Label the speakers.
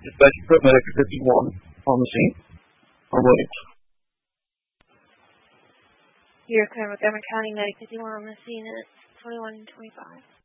Speaker 1: dispatch put Medic 51 on the scene. Or Williams.
Speaker 2: You're clear. Montgomery County Medic 51 on the scene at 21:25.